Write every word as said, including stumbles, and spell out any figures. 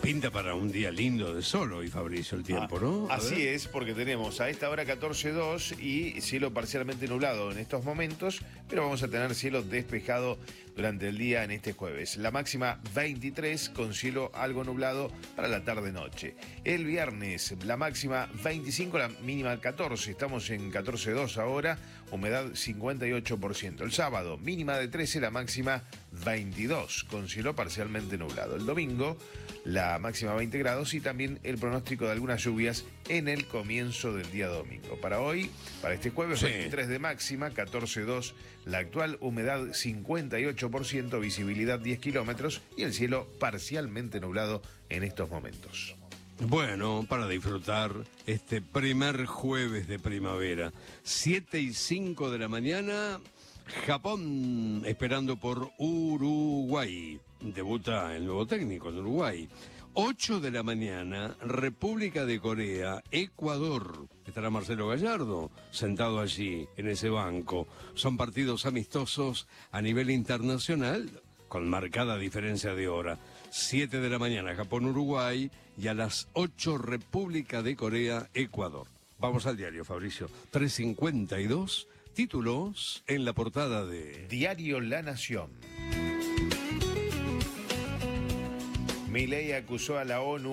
Pinta para un día lindo de sol hoy, Fabricio, el tiempo, Ah, ¿no? A así ver. es, porque tenemos a esta hora catorce dos y cielo parcialmente nublado en estos momentos, pero vamos a tener cielo despejado durante el día en este jueves. La máxima veintitrés con cielo algo nublado para la tarde-noche. El viernes la máxima veinticinco, la mínima catorce, estamos en catorce dos ahora, humedad cincuenta y ocho por ciento. El sábado mínima de trece, la máxima veintidós con cielo parcialmente nublado. El domingo la máxima veinte grados y también el pronóstico de algunas lluvias en el comienzo del día domingo. Para hoy, para este jueves, sí. veintitrés de máxima, catorce dos la actual, humedad cincuenta y ocho por ciento, visibilidad diez kilómetros y el cielo parcialmente nublado en estos momentos. Bueno, para disfrutar este primer jueves de primavera, siete y cinco de la mañana, Japón esperando por Uruguay. Debuta el nuevo técnico en Uruguay. ocho de la mañana, República de Corea, Ecuador. Estará Marcelo Gallardo sentado allí en ese banco. Son partidos amistosos a nivel internacional con marcada diferencia de hora. siete de la mañana, Japón-Uruguay, y a las ocho, República de Corea, Ecuador. Vamos al diario, Fabricio. tres cincuenta y dos, títulos en la portada de Diario La Nación. Milei acusó a la ONU